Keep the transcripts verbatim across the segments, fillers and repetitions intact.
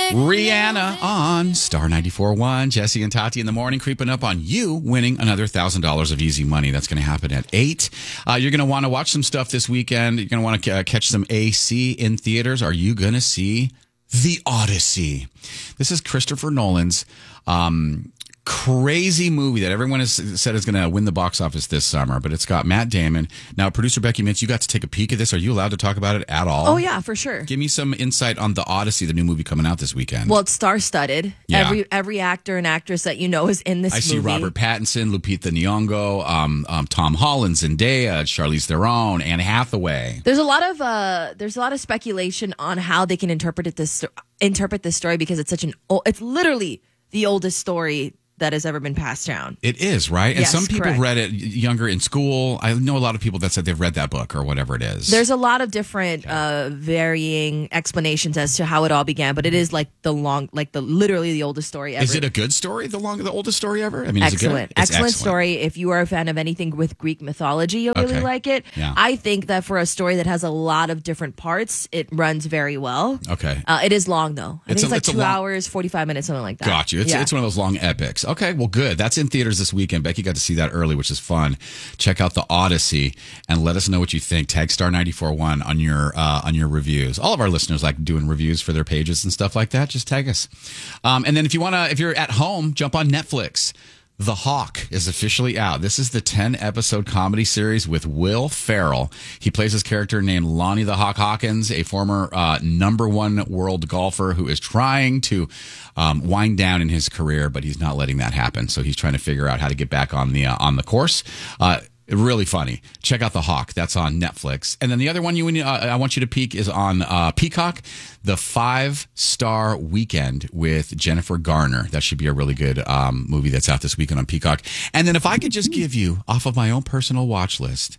Rihanna on Star ninety-four point one. Jesse and Tati in the morning, creeping up on you winning another one thousand dollars of easy money. That's going to happen at eight. Uh, you're going to want to watch some stuff this weekend. You're going to want to uh, catch some A C in theaters. Are you going to see The Odyssey? This is Christopher Nolan's um, crazy movie that everyone has said is going to win the box office this summer, but it's got Matt Damon. Now, producer Becky Mintz, you got to take a peek at this. Are you allowed to talk about it at all? Oh, yeah, for sure. Give me some insight on The Odyssey, the new movie coming out this weekend. Well, it's star-studded. Yeah. Every every actor and actress that you know is in this I movie. see Robert Pattinson, Lupita Nyong'o, um, um, Tom Holland, Zendaya, Charlize Theron, Anne Hathaway. There's a lot of uh, there's a lot of speculation on how they can interpret it this interpret this story because it's such an old, it's literally the oldest story that has ever been passed down. It is, right? And yes, some people correct. read it younger in school. I know a lot of people that said they've read that book or whatever it is. There's a lot of different uh, varying explanations as to how it all began, but it is like the long, like the literally the oldest story ever. Is it a good story? The long, the oldest story ever? I mean, excellent, is it good? It's excellent, excellent story. If you are a fan of anything with Greek mythology, you'll really Okay. like it. Yeah. I think that for a story that has a lot of different parts, it runs very well. Okay. Uh, it is long though. I It's think a- it's it's a like two long- hours, forty-five minutes, something like that. Got you. It's, Yeah. it's one of those long epics. Okay, well, good. That's in theaters this weekend. Becky got to see that early, which is fun. Check out The Odyssey and let us know what you think. Tag Star ninety-four point one on your uh, on your reviews. All of our listeners like doing reviews for their pages and stuff like that. Just tag us. Um, and then if you want to, if you're at home, jump on Netflix. The Hawk is officially out. This is the ten-episode comedy series with Will Ferrell. He plays his character named Lonnie the Hawk Hawkins, a former uh, number one world golfer who is trying to um, wind down in his career, but he's not letting that happen. So he's trying to figure out how to get back on the uh, on the course. Uh, Really funny. Check out The Hawk. That's on Netflix. And then the other one you uh, I want you to peek is on uh, Peacock, The Five Star Weekend with Jennifer Garner. That should be a really good um, movie that's out this weekend on Peacock. And then if I could just give you off of my own personal watch list,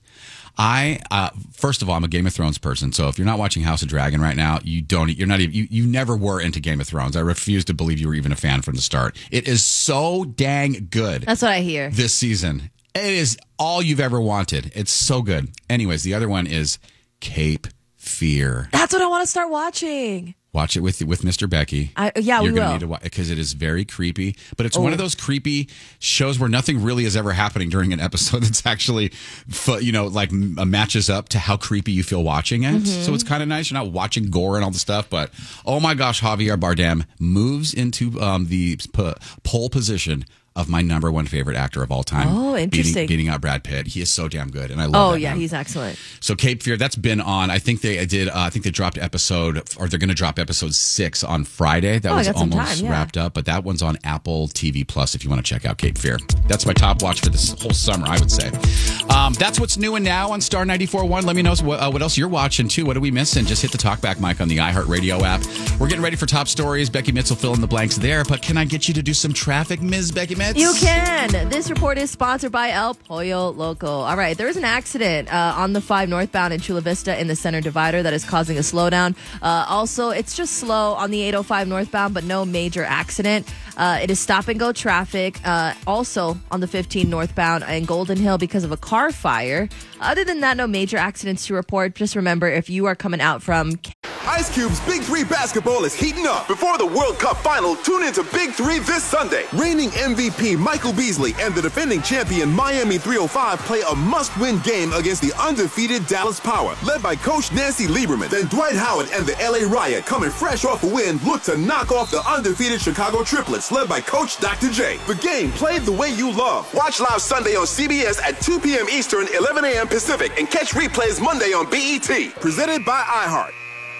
I uh, first of all, I'm a Game of Thrones person. So if you're not watching House of Dragon right now, you don't. You're not even. You, you never were into Game of Thrones. I refuse to believe you were even a fan from the start. It is so dang good. That's what I hear. This season. It is all you've ever wanted. It's so good. Anyways, the other one is Cape Fear. That's what I want to start watching. Watch it with with Mister Becky. I, yeah, You're we gonna will. need to watch because it is very creepy. But it's Oh. one of those creepy shows where nothing really is ever happening during an episode. That's actually, fu- you know, like m- matches up to how creepy you feel watching it. Mm-hmm. So it's kind of nice. You're not watching gore and all the stuff. But oh my gosh, Javier Bardem moves into um, the p- pole position of my number one favorite actor of all time. Oh, interesting. Beating, beating out Brad Pitt. He is so damn good, and I love. Oh that yeah, man. he's excellent. So Cape Fear, that's been on. I think they did. Uh, I think they dropped episode, or they're going to drop episode six on Friday. That Oh, I was got some almost time, yeah. wrapped up, but that one's on Apple T V Plus if you want to check out Cape Fear. That's my top watch for this whole summer, I would say. Um, that's what's new and now on Star ninety-four point one. Let me know what, uh, what else you're watching too. What are we missing? Just hit the talkback mic on the iHeartRadio app. We're getting ready for top stories. Becky Mitz will fill in the blanks there. But can I get you to do some traffic, Miz Becky Mitz? You can. This report is sponsored by El Pollo Loco. All right, there is an accident uh, on the five northbound in Chula Vista in the center divider that is causing a slowdown. Uh, also, it's just slow on the eight oh five northbound, but no major accident. Uh, it is stop and go traffic. Uh, also on the fifteen northbound in Golden Hill because of a car fire. Other than that, no major accidents to report. Just remember, if you are coming out from Ice Cube's Big Three basketball is heating up. Before the World Cup final, tune into Big Three this Sunday. Reigning M V P Michael Beasley and the defending champion Miami three oh five play a must-win game against the undefeated Dallas Power, led by Coach Nancy Lieberman. Then Dwight Howard and the L A Riot, coming fresh off a win, look to knock off the undefeated Chicago Triplets, led by Coach Doctor J. The game played the way you love. Watch live Sunday on C B S at two p.m. Eastern, eleven a.m. Pacific, and catch replays Monday on B E T. Presented by iHeart.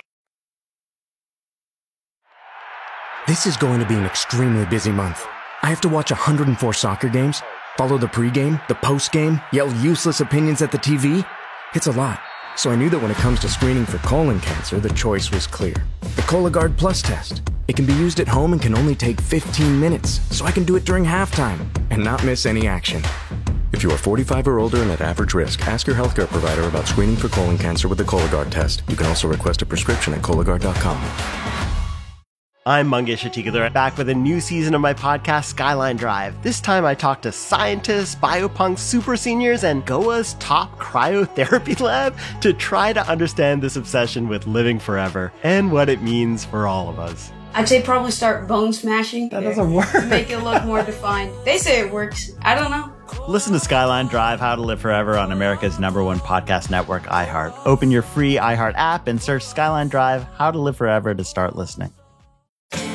This is going to be an extremely busy month. I have to watch one hundred four soccer games, follow the pregame, the postgame, yell useless opinions at the T V. It's a lot. So I knew that when it comes to screening for colon cancer, the choice was clear. The Cologuard Plus test. It can be used at home and can only take fifteen minutes, so I can do it during halftime and not miss any action. If you are forty-five or older and at average risk, ask your healthcare provider about screening for colon cancer with the Cologuard test. You can also request a prescription at Cologuard dot com. I'm Mangesh Atikadar, back with a new season of my podcast, Skyline Drive. This time I talk to scientists, biopunks, super seniors, and Goa's top cryotherapy lab to try to understand this obsession with living forever and what it means for all of us. I'd say probably start bone smashing. That doesn't work. Make it look more defined. They say it works. I don't know. Listen to Skyline Drive, How to Live Forever on America's number one podcast network, iHeart. Open your free iHeart app and search Skyline Drive, How to Live Forever to start listening.